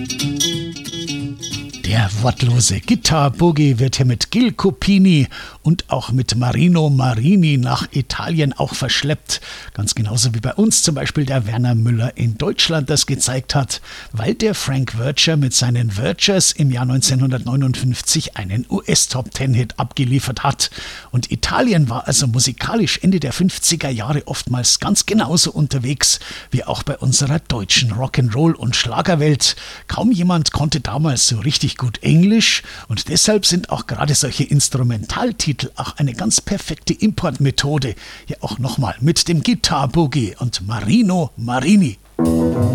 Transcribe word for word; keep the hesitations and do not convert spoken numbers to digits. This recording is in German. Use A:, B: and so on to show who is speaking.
A: Der wortlose Gitarre-Boogie wird hier mit Gil Cupini und auch mit Marino Marini nach Italien auch verschleppt. Ganz genauso wie bei uns zum Beispiel der Werner Müller in Deutschland das gezeigt hat, weil der Frank Vercher mit seinen Vergers im Jahr neunzehnhundertneunundfünfzig einen U S-Top-Ten-Hit abgeliefert hat. Und Italien war also musikalisch Ende der fünfziger Jahre oftmals ganz genauso unterwegs wie auch bei unserer deutschen Rock'n'Roll- und Schlagerwelt. Kaum jemand konnte damals so richtig gut Englisch und deshalb sind auch gerade solche Instrumentaltitel auch eine ganz perfekte Importmethode. Hier auch nochmal mit dem Gitarre-Boogie und Marino Marini.